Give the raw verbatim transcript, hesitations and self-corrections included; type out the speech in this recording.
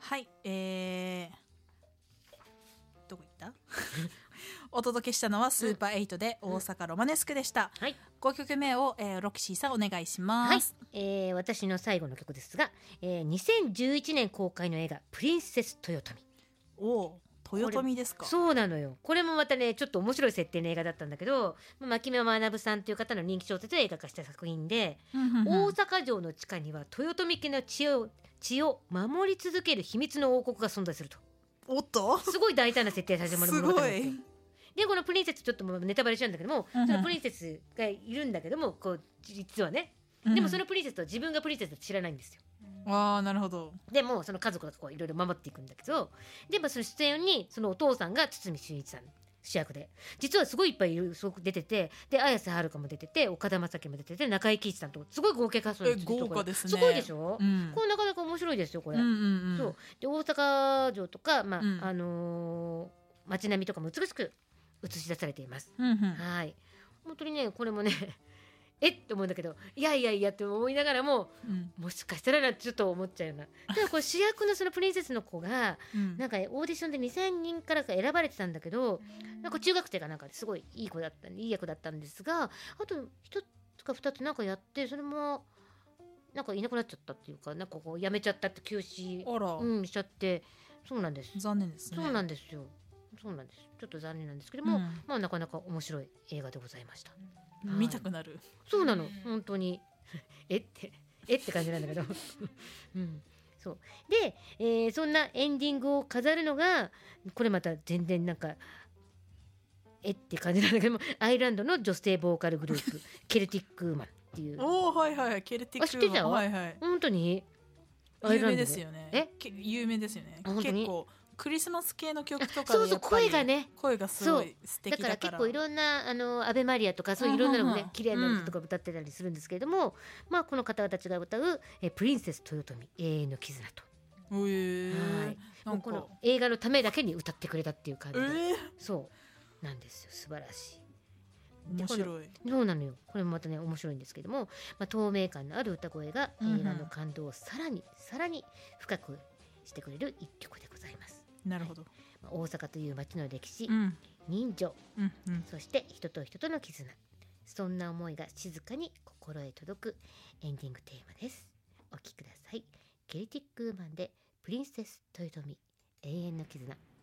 はい、えー、どこ行ったお届けしたのはスーパーエイトで大阪ロマネスクでした、 はい、 ごきょくめを、えー、ロキシーさんお願いします。 はい、えー、私の最後の曲ですが、えー、にせんじゅういちねん公開の映画プリンセス豊臣。 お豊臣ですか。 そうなのよ。これもまたねちょっと面白い設定の映画だったんだけど、牧目学さんという方の人気小説を映画化した作品で、大阪城の地下には豊臣家の血を血を守り続ける秘密の王国が存在すると。 おっとすごい大胆な設定で始まる物語なんですよ。でこのプリンセスちょっとネタバレしちゃうんだけども、うんうん、そのプリンセスがいるんだけどもこう実はね、うん、でもそのプリンセスと自分がプリンセスって知らないんですよ。 あーなるほど。 でもその家族がこういろいろ守っていくんだけど、でもその出演にそのお父さんが堤真一さん主役で、実はすごいいっぱいいるすごく出てて、で綾瀬はるかも出てて、岡田将生も出てて、中井貴一さんとすごい合計カストなんですよ。 豪華ですね。 すごいでしょ、 うん、 これなかなか面白いですよこれ、 うんうんうん、 そうで大阪城とか、まあ、うん、あのー、街並みとかも美しく映し出されています、 うんうん、 はい、本当にねこれもねえって思うんだけど、いやいやいやって思いながらも、うん、もしかしたらなってちょっと思っちゃうような。でもこれ主役のそのプリンセスの子が、うん、なんかオーディションでにせんにんからか選ばれてたんだけど、なんか中学生がなんかすごいいい子だったいい役だったんですが、あと一つか二つなんかやってそれもなんかいなくなっちゃったっていうか、なんかこうやめちゃったって休止、うん、しちゃって、そうなんです。 残念ですね。 そうなんですよ。そうなんです。ちょっと残念なんですけども、うん、まあなかなか面白い映画でございました。 はい、見たくなる。 そうなの本当にえってえって感じなんだけど、うん、そうで、えー、そんなエンディングを飾るのがこれまた全然なんかえって感じなんだけども、アイルランドの女性ボーカルグループケルティックウーマンっていう。 おーはいはいケルティックウーマン。 あ知ってた？ はいはい。 本当に有名ですよね。 え有名ですよね。結構クリスマス系の曲とかでやっぱりそうそう声がね声がすごい素敵だから、 だから結構いろんなあのアベマリアとかそういういろんなのもね綺麗な歌とか歌ってたりするんですけれども、うん、まあこの方たちが歌うえプリンセス豊臣永遠の絆と、 えー、 はいもうこの映画のためだけに歌ってくれたっていう感じで、えー、そうなんですよ。素晴らしい面白い。 そうなのよ。これもまたね面白いんですけども、まあ、透明感のある歌声が映画の感動をさらにさらに深くしてくれる一曲でございます。 なるほど。 大阪という街の歴史、 うん、 人情、 うんうん、 そして人と人との絆、そんな思いが静かに心へ届くエンディングテーマです。お聴きください。ケルティックウーマンでプリンセス豊臣永遠の絆。